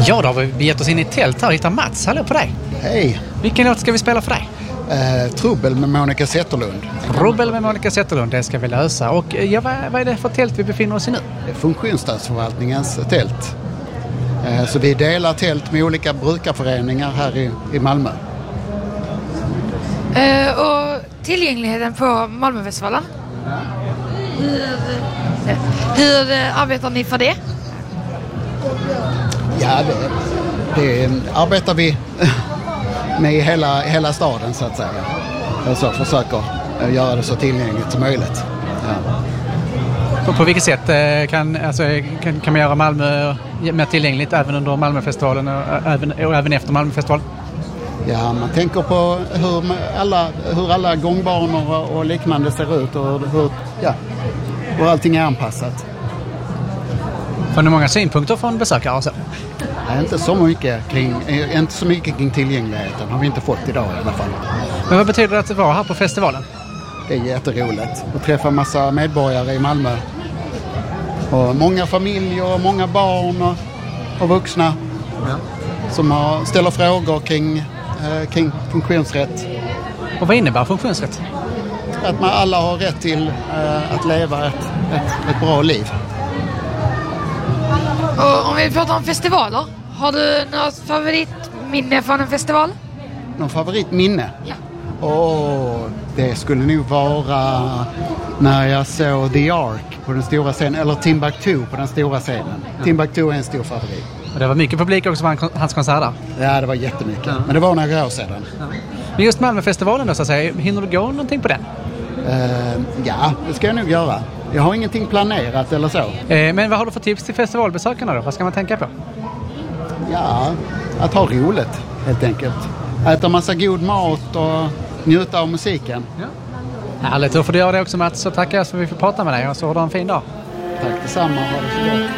Ja, då har vi gett oss in i tält här och hittar Mats. Hallå på dig. Hej. Vilken låt ska vi spela för dig? Trubbel med Monica Zetterlund. Trubbel med Monica Zetterlund, det ska vi lösa. Och ja, vad är det för tält vi befinner oss i nu? Funktionsstadsförvaltningens tält. Så vi delar tält med olika brukarföreningar här i Malmö. Och tillgängligheten på Malmöfestivalen? Hur arbetar ni för det? Ja, det arbetar vi med i hela staden så att säga. Alltså försöker göra det så tillgängligt som möjligt. Ja. På vilket sätt kan man göra Malmö mer tillgängligt även under Malmöfestivalen och även efter Malmöfestivalen? Ja, man tänker på hur alla gångbanor och liknande ser ut och hur allting är anpassat. Får ni många synpunkter från besökare och så? Nej, inte så mycket kring tillgängligheten har vi inte fått idag i alla fall. Men vad betyder det att vara här på festivalen? Det är jätteroligt att träffa massa medborgare i Malmö. Och många familjer, många barn och vuxna som ställer frågor kring funktionsrätt. Och vad innebär funktionsrätt? Att man alla har rätt till att leva ett bra liv. Och om vi pratar om festivaler, har du något favoritminne från en festival? Någon favoritminne? Ja. Det skulle nog vara när jag såg The Ark på den stora scenen, eller Timbuktu på den stora scenen. Ja. Timbuktu är en stor favorit. Och det var mycket publik också på hans konsert där? Ja, det var jättemycket. Ja. Men det var några år sedan. Ja. Men just Malmöfestivalen då, så att säga, hinner du gå någonting på den? Ja, det ska jag nog göra. Jag har ingenting planerat eller så. Men vad har du för tips till festivalbesökarna då? Vad ska man tänka på? Ja, att ha roligt helt enkelt. Äta massa god mat och njuta av musiken. Ja. Härligt, då får du göra det också Mats. Så tackar jag för att vi får prata med dig och så har du en fin dag. Tack detsamma, ha det så gott.